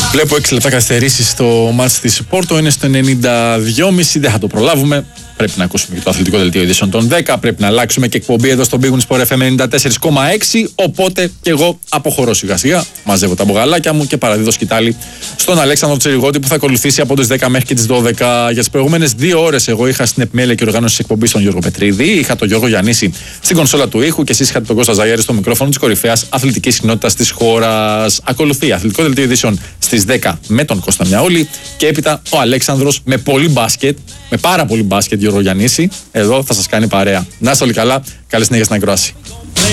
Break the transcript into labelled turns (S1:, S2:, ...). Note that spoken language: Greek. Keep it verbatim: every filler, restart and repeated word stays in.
S1: Βλέπω έξι λεπτά καθυστερήσει στο μάτς της Πόρτο. Είναι στο ενενήντα δύο κόμμα πέντε. Δεν θα το προλάβουμε. Πρέπει να ακούσουμε και το αθλητικό δελτίο ειδήσεων των δέκα. Πρέπει να αλλάξουμε και εκπομπή εδώ στο Big Win Sport εφ εμ ενενήντα τέσσερα κόμμα έξι. Οπότε και εγώ αποχωρώ σιγά σιγά. Μαζεύω τα μπογαλάκια μου και παραδίδω σκητάλη στον Αλέξανδρο Τσιριγότη που θα ακολουθήσει από τις δέκα μέχρι και τις δώδεκα. Για τις προηγούμενες δύο ώρες εγώ είχα στην επιμέλεια και οργάνωση της εκπομπής τον Γιώργο Πετρίδη. Είχα τον Γιώργο Γιαννίση στην κονσόλα του ήχου και εσείς είχατε τον Κώστα Ζαγιάρη στο μικρόφωνο της κορυφαίας αθλητικής κοινότητας της χώρας. Ακολουθεί αθλητικό δελτίο ειδήσεων στις δέκα με τον Κώστα Μιαούλη και έπειτα ο Αλέξανδρος με πολύ μπάσκετ, με πάρα πολύ μπάσκετ Γιώργο Γιαννίση. Εδώ θα σας κάνει παρέα. Να είστε όλοι καλά. Καλή συνέχεια στην ακρόαση.